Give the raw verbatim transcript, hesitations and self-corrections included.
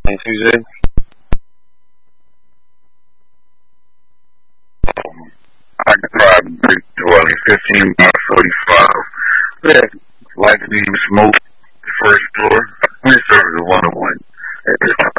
Saint Tuesday? Um, I could probably drink twenty, fifteen by forty-five. Yeah, like me smoke the first